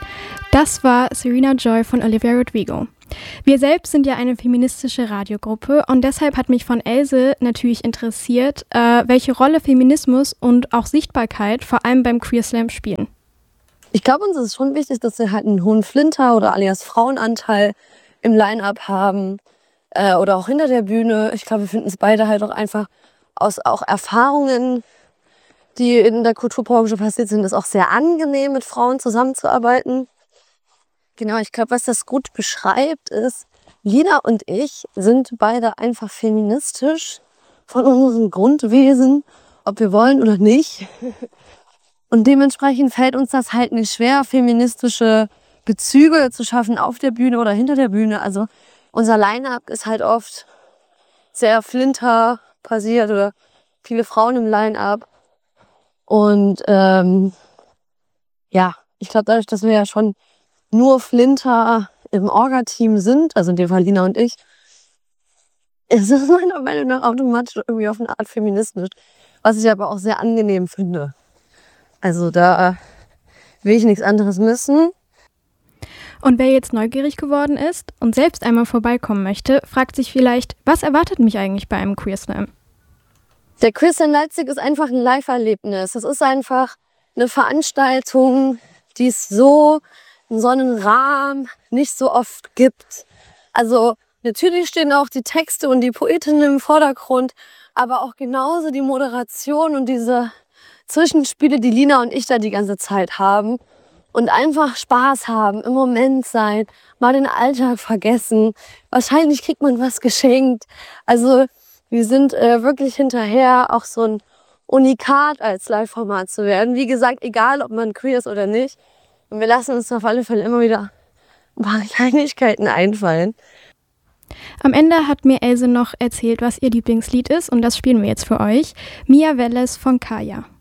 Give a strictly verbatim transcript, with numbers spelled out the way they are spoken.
Das war Serena Joy von Olivia Rodrigo. Wir selbst sind ja eine feministische Radiogruppe und deshalb hat mich von Else natürlich interessiert, äh, welche Rolle Feminismus und auch Sichtbarkeit vor allem beim Queer Slam spielen. Ich glaube, uns ist schon wichtig, dass wir halt einen hohen Flinter oder alias Frauenanteil im Line-Up haben äh, oder auch hinter der Bühne. Ich glaube, wir finden es beide halt auch einfach aus auch Erfahrungen, die in der Kulturbranche passiert sind, ist auch sehr angenehm, mit Frauen zusammenzuarbeiten. Genau, ich glaube, was das gut beschreibt, ist, Lina und ich sind beide einfach feministisch von unserem Grundwesen, ob wir wollen oder nicht. Und dementsprechend fällt uns das halt nicht schwer, feministische Bezüge zu schaffen auf der Bühne oder hinter der Bühne. Also unser Line-Up ist halt oft sehr Flinter-basiert oder viele Frauen im Line-Up. Und ähm, ja, ich glaube, dadurch, dass wir ja schon nur Flinter im Orga-Team sind, also in dem Fall Lina und ich, ist es meiner Meinung nach automatisch irgendwie auf eine Art feministisch, was ich aber auch sehr angenehm finde. Also da will ich nichts anderes missen. Und wer jetzt neugierig geworden ist und selbst einmal vorbeikommen möchte, fragt sich vielleicht, was erwartet mich eigentlich bei einem Queer Slam? Der Queer Slam Leipzig ist einfach ein Live-Erlebnis. Es ist einfach eine Veranstaltung, die es so in so einem Rahmen nicht so oft gibt. Also natürlich stehen auch die Texte und die Poetinnen im Vordergrund, aber auch genauso die Moderation und diese Zwischenspiele, die Lina und ich da die ganze Zeit haben. Und einfach Spaß haben, im Moment sein, mal den Alltag vergessen. Wahrscheinlich kriegt man was geschenkt. Also wir sind äh, wirklich hinterher, auch so ein Unikat als Live-Format zu werden. Wie gesagt, egal ob man queer ist oder nicht. Und wir lassen uns auf alle Fälle immer wieder ein paar Kleinigkeiten einfallen. Am Ende hat mir Else noch erzählt, was ihr Lieblingslied ist und das spielen wir jetzt für euch. Mia Welles von Kaya.